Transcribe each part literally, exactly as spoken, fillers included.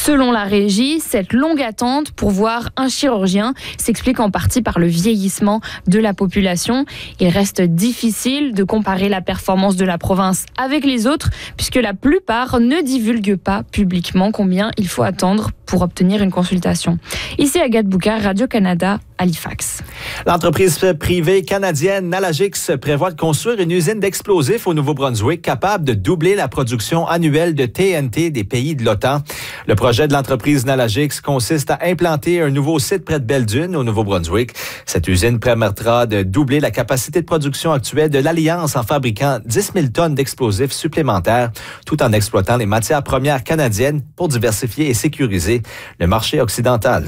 Selon la régie, cette longue attente pour voir un chirurgien s'explique en partie par le vieillissement de la population. Il reste difficile de comparer la performance de la province avec les autres puisque la plupart ne divulguent pas publiquement combien il faut attendre pour obtenir une consultation. Ici Agathe Boucard, Radio-Canada, Halifax. L'entreprise privée canadienne Nalagix prévoit de construire une usine d'explosifs au Nouveau-Brunswick capable de doubler la production annuelle de T N T des pays de l'OTAN. Le projet de l'entreprise Nalagix consiste à implanter un nouveau site près de Belle-Dune, au Nouveau-Brunswick. Cette usine permettra de doubler la capacité de production actuelle de l'Alliance en fabriquant dix mille tonnes d'explosifs supplémentaires, tout en exploitant les matières premières canadiennes pour diversifier et sécuriser le marché occidental.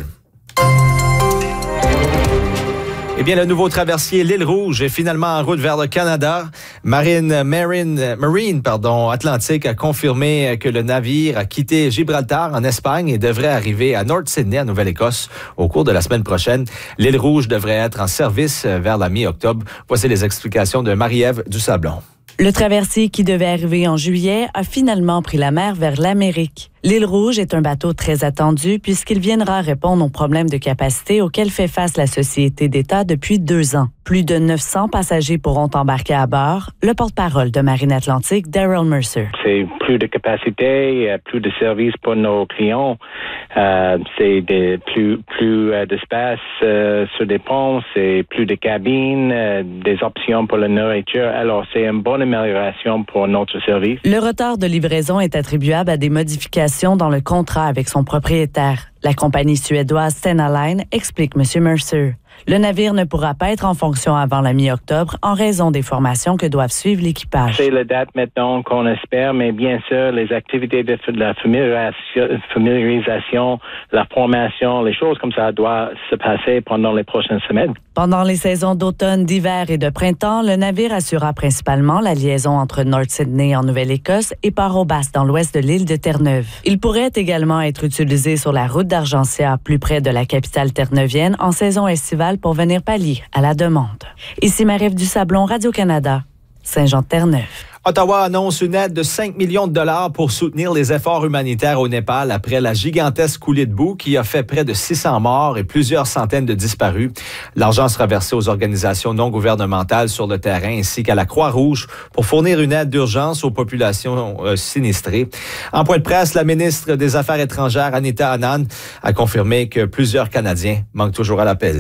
Eh bien, le nouveau traversier L'Île Rouge est finalement en route vers le Canada. Marine, Marine, Marine pardon, Atlantique a confirmé que le navire a quitté Gibraltar en Espagne et devrait arriver à North Sydney, en Nouvelle-Écosse, au cours de la semaine prochaine. L'Île Rouge devrait être en service vers la mi-octobre. Voici les explications de Marie-Ève Dusablon. Le traversier qui devait arriver en juillet a finalement pris la mer vers l'Amérique. L'Île Rouge est un bateau très attendu puisqu'il viendra répondre aux problèmes de capacité auxquels fait face la Société d'État depuis deux ans. Plus de neuf cents passagers pourront embarquer à bord. Le porte-parole de Marine Atlantique, Daryl Mercer. C'est plus de capacité, plus de services pour nos clients. Euh, c'est des, plus, plus euh, d'espace euh, sur des ponts, c'est plus de cabines, euh, des options pour la nourriture. Alors, c'est une bonne amélioration pour notre service. Le retard de livraison est attribuable à des modifications dans le contrat avec son propriétaire. La compagnie suédoise Stena Line explique M. Mercer. Le navire ne pourra pas être en fonction avant la mi-octobre en raison des formations que doivent suivre l'équipage. C'est la date maintenant qu'on espère, mais bien sûr, les activités de la familiarisation, familiarisation, la formation, les choses comme ça doivent se passer pendant les prochaines semaines. Pendant les saisons d'automne, d'hiver et de printemps, le navire assurera principalement la liaison entre North Sydney en Nouvelle-Écosse et Port-au-Basque dans l'ouest de l'île de Terre-Neuve. Il pourrait également être utilisé sur la route d'Argentia, plus près de la capitale terre-neuvienne, en saison estivale pour venir pallier à la demande. Ici Marie-Ève Dusablon, Radio-Canada, Saint-Jean-de-Terre-Neuve. Ottawa annonce une aide de cinq millions de dollars pour soutenir les efforts humanitaires au Népal après la gigantesque coulée de boue qui a fait près de six cents morts et plusieurs centaines de disparus. L'argent sera versé aux organisations non gouvernementales sur le terrain ainsi qu'à la Croix-Rouge pour fournir une aide d'urgence aux populations euh, sinistrées. En point de presse, la ministre des Affaires étrangères, Anita Anand, a confirmé que plusieurs Canadiens manquent toujours à l'appel.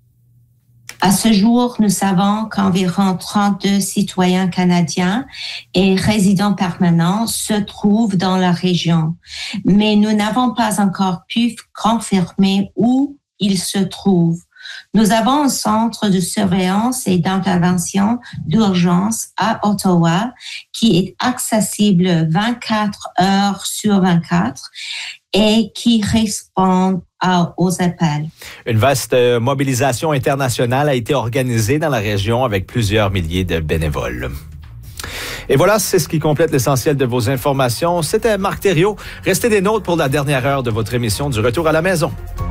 À ce jour, nous savons qu'environ trente-deux citoyens canadiens et résidents permanents se trouvent dans la région, mais nous n'avons pas encore pu confirmer où ils se trouvent. Nous avons un centre de surveillance et d'intervention d'urgence à Ottawa qui est accessible vingt-quatre heures sur vingt-quatre et qui répond à, aux appels. Une vaste mobilisation internationale a été organisée dans la région avec plusieurs milliers de bénévoles. Et voilà, c'est ce qui complète l'essentiel de vos informations. C'était Marc Thériault. Restez des nôtres pour la dernière heure de votre émission du Retour à la maison.